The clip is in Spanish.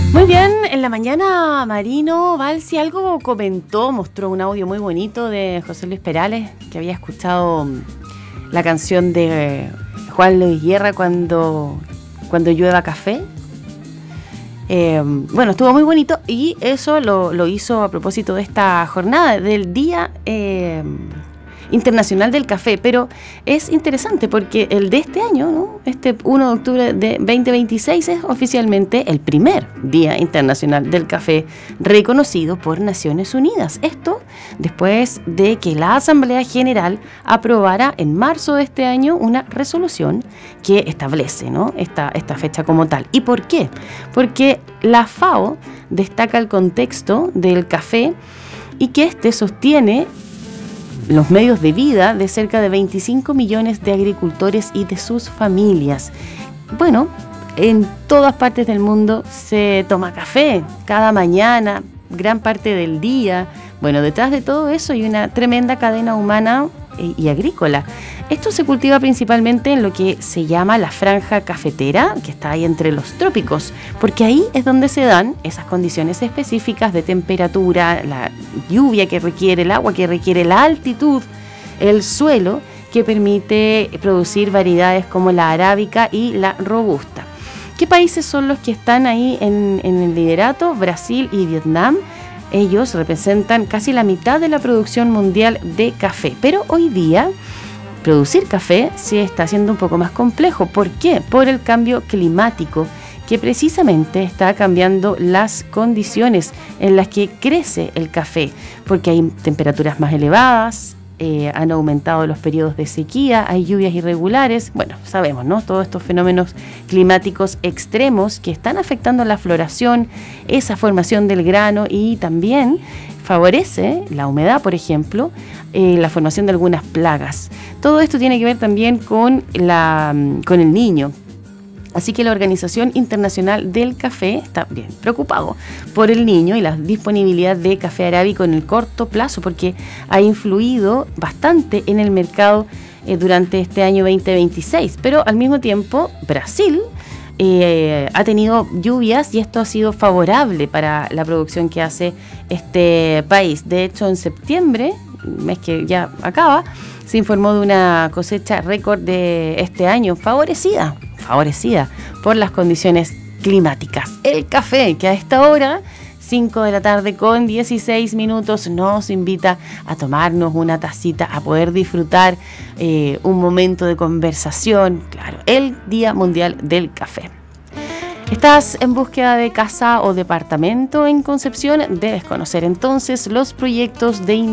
Muy bien, en la mañana Marino Balsi algo comentó, mostró un audio muy bonito de José Luis Perales, que había escuchado la canción de Juan Luis Guerra cuando llueva café. Bueno, estuvo muy bonito y eso lo hizo a propósito de esta jornada del Día Internacional del Café, pero es interesante porque el de este año, ¿no? Este 1 de octubre de 2026 es oficialmente el primer Día Internacional del Café reconocido por Naciones Unidas. Esto después de que la Asamblea General aprobara en marzo de este año una resolución que establece, ¿no? esta fecha como tal. ¿Y por qué? Porque la FAO destaca el contexto del café y que este sostiene los medios de vida de cerca de 25 millones de agricultores y de sus familias. Bueno, en todas partes del mundo se toma café cada mañana, gran parte del día. Bueno, detrás de todo eso hay una tremenda cadena humana y agrícola. Esto se cultiva principalmente en lo que se llama la franja cafetera, que está ahí entre los trópicos, porque ahí es donde se dan esas condiciones específicas de temperatura, la lluvia que requiere, el agua que requiere, la altitud, el suelo que permite producir variedades como la arábica y la robusta. ¿Qué países son los que están ahí en el liderato? Brasil y Vietnam. Ellos representan casi la mitad de la producción mundial de café, pero hoy día producir café se está haciendo un poco más complejo. ¿Por qué? Por el cambio climático, que precisamente está cambiando las condiciones en las que crece el café, porque hay temperaturas más elevadas, han aumentado los periodos de sequía, hay lluvias irregulares, bueno, sabemos, ¿no? Todos estos fenómenos climáticos extremos que están afectando la floración, esa formación del grano y también favorece la humedad, por ejemplo, la formación de algunas plagas. Todo esto tiene que ver también con el Niño. Así que la Organización Internacional del Café está bien preocupado por el Niño y la disponibilidad de café arábico en el corto plazo, porque ha influido bastante en el mercado durante este año 2026. Pero al mismo tiempo, Brasil ha tenido lluvias y esto ha sido favorable para la producción que hace este país. De hecho, en septiembre, mes que ya acaba, se informó de una cosecha récord de este año, favorecida por las condiciones climáticas. El café, que a esta hora, 5 de la tarde con 16 minutos, nos invita a tomarnos una tacita, a poder disfrutar un momento de conversación. Claro, el Día Mundial del Café. ¿Estás en búsqueda de casa o departamento en Concepción? Debes conocer entonces los proyectos de